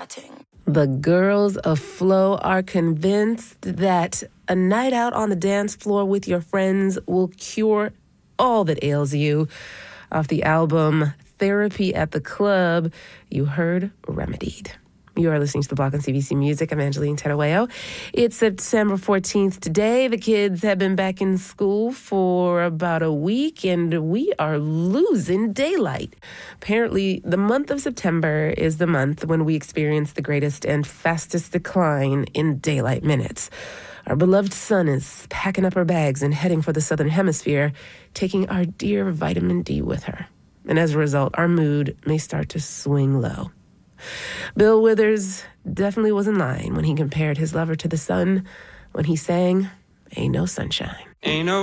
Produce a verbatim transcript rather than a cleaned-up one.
starting. The girls of Flow are convinced that a night out on the dance floor with your friends will cure all that ails you. Off the album Therapy at the Club, you heard Remedied. You are listening to The Block on C B C Music. I'm Angeline Tedaweo. It's September fourteenth today. The kids have been back in school for about a week, and we are losing daylight. Apparently, the month of September is the month when we experience the greatest and fastest decline in daylight minutes. Our beloved sun is packing up her bags and heading for the southern hemisphere, taking our dear vitamin D with her. And as a result, our mood may start to swing low. Bill Withers definitely wasn't lying when he compared his lover to the sun when he sang, "Ain't No Sunshine." Ain't no